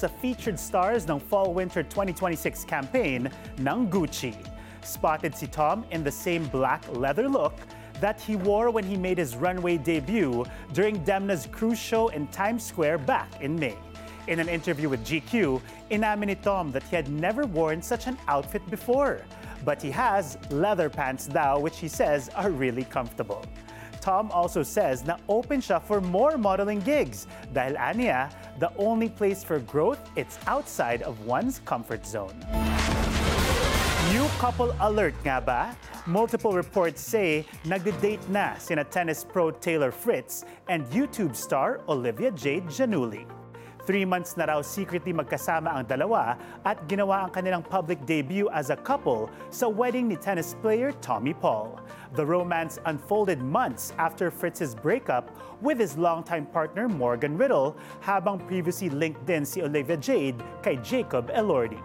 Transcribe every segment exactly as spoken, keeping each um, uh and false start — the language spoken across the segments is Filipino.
sa featured stars ng Fall-Winter twenty twenty-six campaign ng Gucci. Spotted si Tom in the same black leather look that he wore when he made his runway debut during Demna's cruise show in Times Square back in May. In an interview with G Q, inamin ni Tom that he had never worn such an outfit before. But he has leather pants daw, which he says are really comfortable. Tom also says na open siya for more modeling gigs dahil aniya, the only place for growth, it's outside of one's comfort zone. New couple alert nga ba? Multiple reports say nagde-date na sina tennis pro Taylor Fritz and YouTube star Olivia Jade Giannulli. Three months na raw secretly magkasama ang dalawa at ginawa ang kanilang public debut as a couple sa wedding ni tennis player Tommy Paul. The romance unfolded months after Fritz's breakup with his longtime partner Morgan Riddle, habang previously linked din si Olivia Jade kay Jacob Elordi.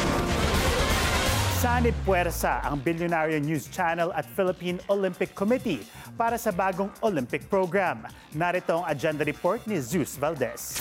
Sanib puwersa ang Bilyonaryo News Channel at Philippine Olympic Committee para sa bagong Olympic program. Narito ang agenda report ni Zeus Valdez.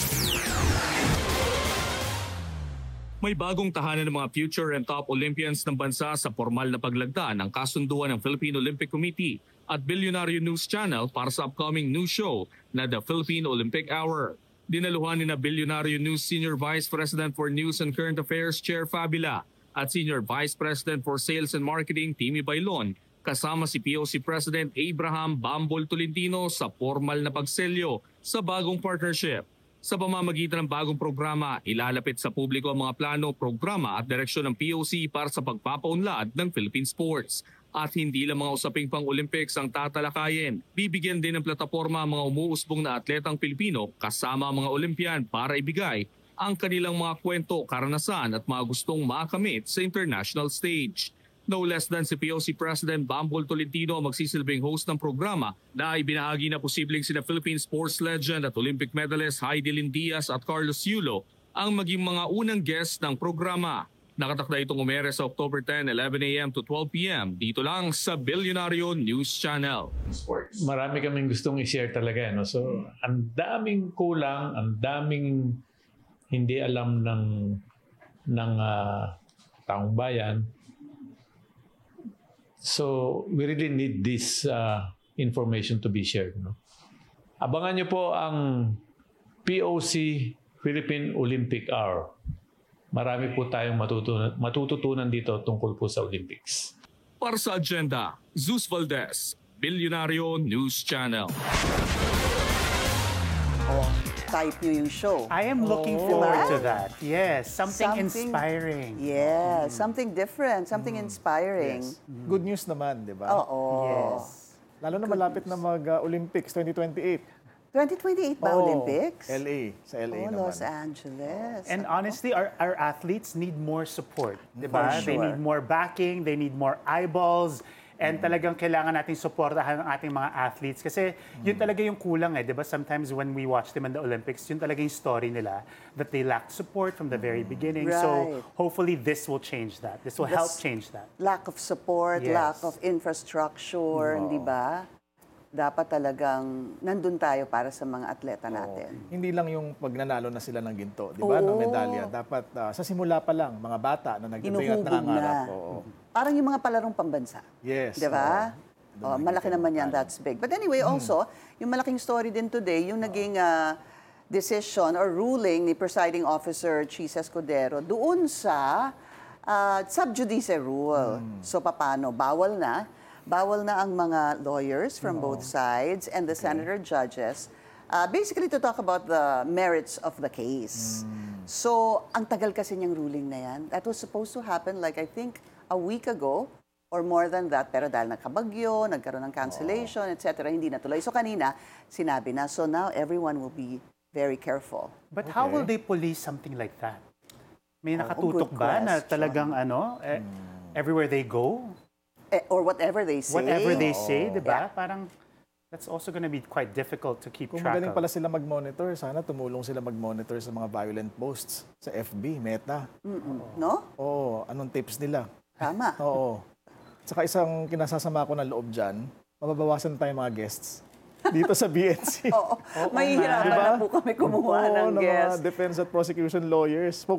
May bagong tahanan ng mga future and top Olympians ng bansa sa formal na paglagda ng kasunduan ng Philippine Olympic Committee at Bilyonaryo News Channel para sa upcoming news show na The Philippine Olympic Hour. Dinaluhan ni na Bilyonaryo News Senior Vice President for News and Current Affairs Chair Fabila at Senior Vice President for Sales and Marketing Timmy Bailon kasama si P O C President Abraham Bambol Tolentino sa formal na pagselyo sa bagong partnership. Sa pamamagitan ng bagong programa, ilalapit sa publiko ang mga plano, programa at direksyon ng P O C para sa pagpapaunlad ng Philippine sports. At hindi lang mga usaping pang-Olympics ang tatalakayin. Bibigyan din ng plataporma ang mga umuusbong na atletang Pilipino kasama ang mga Olympian para ibigay ang kanilang mga kwento, karanasan at mga gustong makamit sa international stage. No less than si P O C President Bambol Tolentino ang magsisilbing host ng programa na ibinahagi na posibleng sina Philippine sports legend at Olympic medalist Heidi Lynn Diaz at Carlos Yulo ang maging mga unang guest ng programa. Nakatakda itong umere sa October tenth, eleven a m to twelve p m dito lang sa Bilyonaryo News Channel. Sports. Marami kaming gustong i-share talaga. No? So, ang daming kulang, ang daming hindi alam ng, ng uh, taong bayan. So, we really need this uh, information to be shared. No? Abangan niyo po ang P O C Philippine Olympic Hour. Marami po tayong matutunan, matututunan dito tungkol po sa Olympics. Para sa agenda, Zeus Valdez, Bilyonaryo News Channel. Oh, type nyo yung show. I am looking Oh. forward Diba? to that. Yes, something, Something- inspiring. Yeah, something different, something inspiring. Yes. Good news naman, di ba? Oo. Yes. Lalo na malapit na mag-Olympics twenty twenty-eight. twenty twenty-eight ba Oo, Olympics? L A. Sa L A Oh, naman. Los Angeles. And honestly, our, our athletes need more support. Diba? For They sure. need more backing, they need more eyeballs, and talagang kailangan nating suportahan ang ating mga athletes. Kasi yun talaga yung kulang eh. Diba? Sometimes when we watch them in the Olympics, yun talaga yung story nila, that they lacked support from the very beginning. So Right. hopefully this will change that. This will help This- change that. Lack of support, Yes. lack of infrastructure, di ba? Dapat talagang nandun tayo para sa mga atleta natin. Hindi lang yung pag nanalo na sila ng ginto, di ba? Ng Oo. medalya. Dapat ah, sa simula pa lang, mga bata na nagtitrain at Inuhubog nangangarap. na. Oo. Parang yung mga palarong pambansa. Yes. Di ba? oo. Oh, malaki naman yan, that's big. But anyway, also, yung malaking story din today, yung naging ah, decision or ruling ni Presiding Officer Chis Escudero doon sa ah, sub judice rule. So, paano? Bawal na. Bawal na ang mga lawyers from both sides and the senator judges uh, basically to talk about the merits of the case. So, ang tagal kasi niyang ruling na yan. That was supposed to happen like I think a week ago or more than that. Pero dahil nagkabagyo, nagkaroon ng cancellation, et cetera, hindi natuloy. So, kanina, sinabi na. So, now everyone will be very careful. But how will they police something like that? May nakatutok good ba na question. talagang ano, eh, everywhere they go? Eh, or whatever they say. Whatever they say, di ba? Yeah. Parang that's also going to be quite difficult to keep Kung track magaling of. pala sila mag-monitor, sana tumulong sila mag-monitor sa mga violent posts sa F B, Meta. No? Oo, anong tips nila? Tama. Oo. Tsaka isang kinasasama ko ng loob dyan, mababawasan tayo mga guests. dito sa B N C. Oo, mahihirapan Diba? na po kami kumuha Oo, ng mga guest. defense at prosecution lawyers.